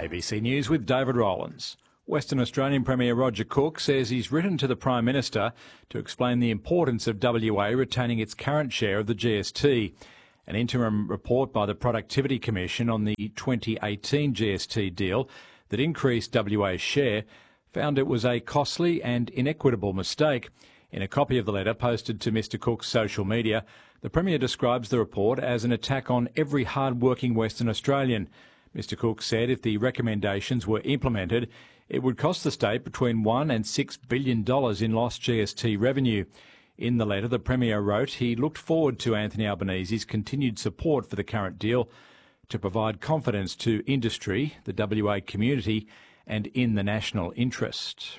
ABC News with David Rowlands. Western Australian Premier Roger Cook says he's written to the Prime Minister to explain the importance of WA retaining its current share of the GST. An interim report by the Productivity Commission on the 2018 GST deal that increased WA's share found it was a costly and inequitable mistake. In a copy of the letter posted to Mr Cook's social media, the Premier describes the report as an attack on every hard-working Western Australian. Mr Cook said if the recommendations were implemented, it would cost the state between $1 and $6 billion in lost GST revenue. In the letter, the Premier wrote he looked forward to Anthony Albanese's continued support for the current deal to provide confidence to industry, the WA community and in the national interest.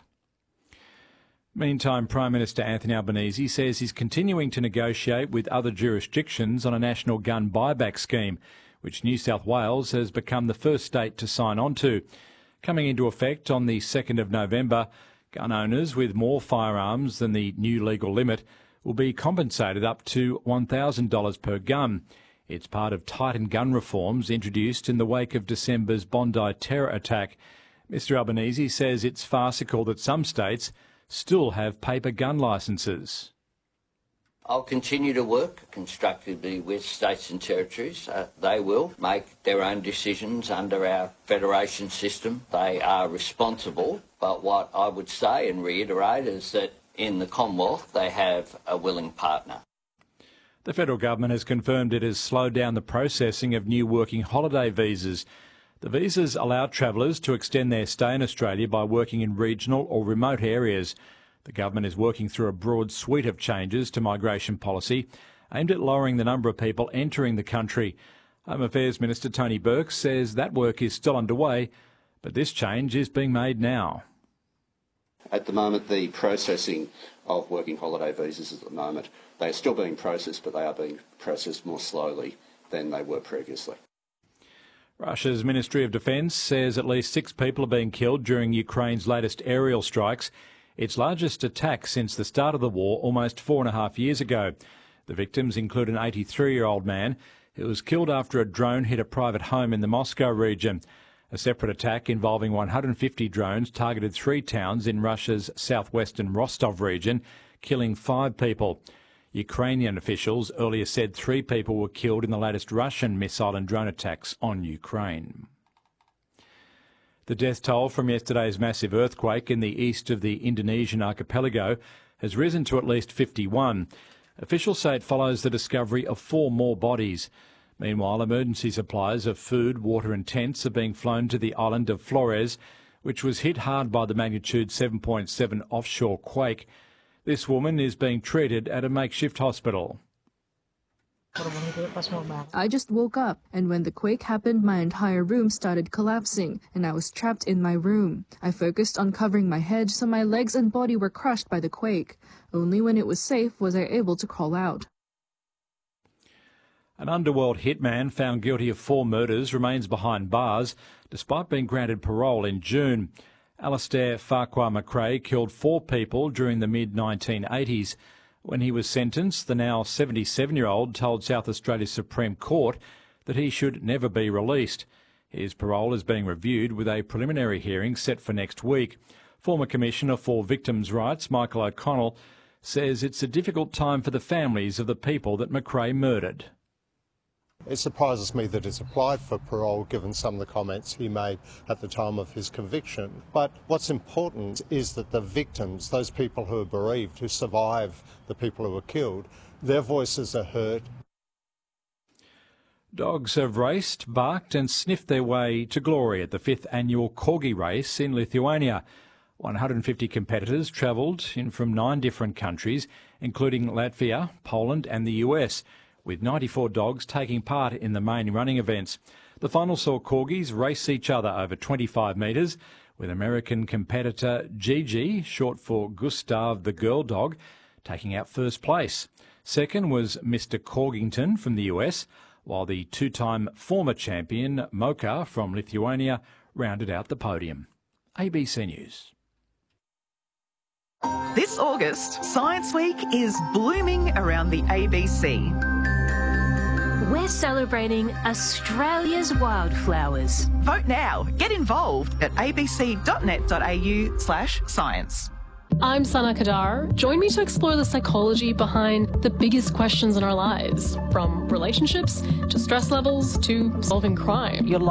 Meantime, Prime Minister Anthony Albanese says he's continuing to negotiate with other jurisdictions on a national gun buyback scheme, which New South Wales has become the first state to sign on to. Coming into effect on the 2nd of November, gun owners with more firearms than the new legal limit will be compensated up to $1,000 per gun. It's part of tightened gun reforms introduced in the wake of December's Bondi terror attack. Mr Albanese says it's farcical that some states still have paper gun licences. I'll continue to work constructively with states and territories. They will make their own decisions under our federation system. They are responsible, but what I would say and reiterate is that in the Commonwealth they have a willing partner. The federal government has confirmed it has slowed down the processing of new working holiday visas. The visas allow travellers to extend their stay in Australia by working in regional or remote areas. The government is working through a broad suite of changes to migration policy aimed at lowering the number of people entering the country. Home Affairs Minister Tony Burke says that work is still underway, but this change is being made now. At the moment, the processing of working holiday visas they're still being processed, but they are being processed more slowly than they were previously. Russia's Ministry of Defence says at least 6 people are being killed during Ukraine's latest aerial strikes, its largest attack since the start of the war almost 4.5 years ago. The victims include an 83-year-old man who was killed after a drone hit a private home in the Moscow region. A separate attack involving 150 drones targeted 3 towns in Russia's southwestern Rostov region, killing 5 people. Ukrainian officials earlier said 3 people were killed in the latest Russian missile and drone attacks on Ukraine. The death toll from yesterday's massive earthquake in the east of the Indonesian archipelago has risen to at least 51. Officials say it follows the discovery of 4 more bodies. Meanwhile, emergency supplies of food, water and tents are being flown to the island of Flores, which was hit hard by the magnitude 7.7 offshore quake. This woman is being treated at a makeshift hospital. I just woke up, and when the quake happened, my entire room started collapsing, and I was trapped in my room. I focused on covering my head, so my legs and body were crushed by the quake. Only when it was safe was I able to crawl out. An underworld hitman found guilty of 4 murders remains behind bars, despite being granted parole in June. Alastair Farquhar McRae killed 4 people during the mid-1980s. When he was sentenced, the now 77-year-old told South Australia's Supreme Court that he should never be released. His parole is being reviewed with a preliminary hearing set for next week. Former Commissioner for Victims' Rights, Michael O'Connell, says it's a difficult time for the families of the people that McRae murdered. It surprises me that it's applied for parole given some of the comments he made at the time of his conviction. But what's important is that the victims, those people who are bereaved, who survive the people who were killed, their voices are heard. Dogs have raced, barked and sniffed their way to glory at the 5th annual Corgi race in Lithuania. 150 competitors travelled in from 9 different countries, including Latvia, Poland and the US, with 94 dogs taking part in the main running events. The final saw corgis race each other over 25 metres, with American competitor Gigi, short for Gustav the Girl Dog, taking out first place. Second was Mr Corgington from the US, while the 2-time former champion Moka from Lithuania rounded out the podium. ABC News. This August, Science Week is blooming around the ABC. We're celebrating Australia's wildflowers. Vote now. Get involved at abc.net.au/science. I'm Sana Kadar. Join me to explore the psychology behind the biggest questions in our lives, from relationships to stress levels to solving crime.